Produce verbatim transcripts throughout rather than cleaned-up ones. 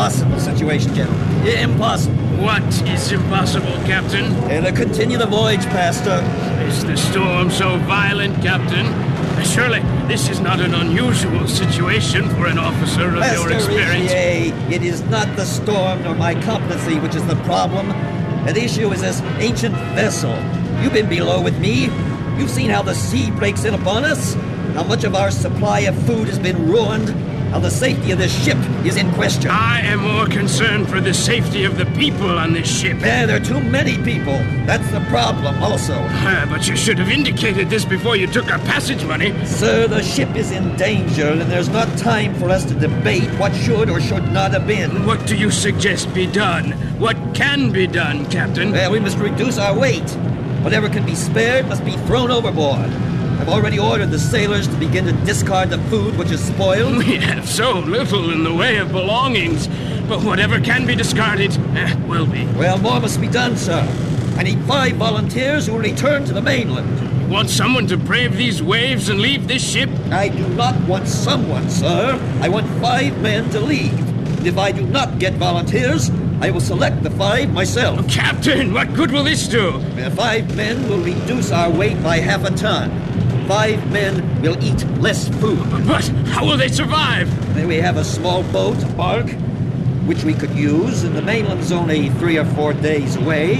impossible situation, gentlemen. Impossible. What is impossible, Captain? And to continue the voyage, Pastor. Is the storm so violent, Captain? Surely this is not an unusual situation for an officer of Pastor your experience. Richier, it is not the storm nor my competency which is the problem. The issue is this ancient vessel. You've been below with me. You've seen how the sea breaks in upon us, how much of our supply of food has been ruined, how the safety of this ship is in question. I am more concerned for the safety of the people on this ship. Yeah, there are too many people. That's the problem also. Uh, but you should have indicated this before you took our passage money. Sir, the ship is in danger, and there's not time for us to debate what should or should not have been. What do you suggest be done? What can be done, Captain? Well, we must reduce our weight. Whatever can be spared must be thrown overboard. I've already ordered the sailors to begin to discard the food which is spoiled. We have so little in the way of belongings, but whatever can be discarded eh, will be. Well, more must be done, sir. I need five volunteers who will return to the mainland. You want someone to brave these waves and leave this ship? I do not want someone, sir. I want five men to leave. And if I do not get volunteers, I will select the five myself. Oh, Captain, what good will this do? The five men will reduce our weight by half a ton. Five men will eat less food. But how will they survive? Then we have a small boat, a bark, which we could use, and the mainland's only three or four days away.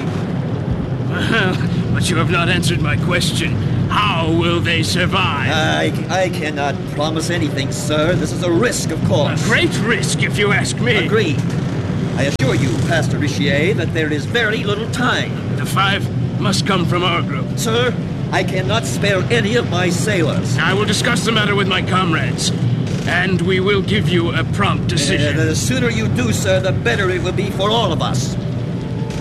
Well, but you have not answered my question. How will they survive? I, I cannot promise anything, sir. This is a risk, of course. A great risk, if you ask me. Agreed. I assure you, Pastor Richier, that there is very little time. The five must come from our group. Sir, I cannot spare any of my sailors. I will discuss the matter with my comrades, and we will give you a prompt decision. Uh, the sooner you do, sir, the better it will be for all of us.